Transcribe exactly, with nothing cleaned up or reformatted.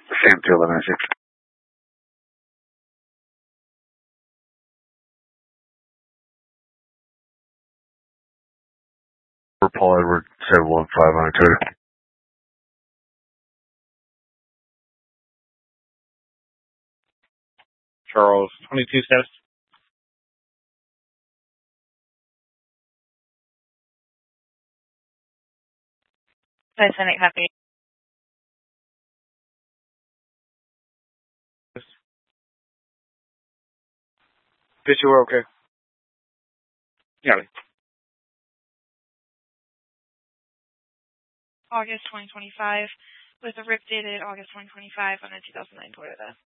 Same to the message. For Paul Edward, seven one five on Twitter. Charles, twenty-two steps. Titanic happy. Bitch, you were okay. Yeah. August twenty twenty-five, with a rip dated August twenty twenty-five on a two thousand nine Toyota.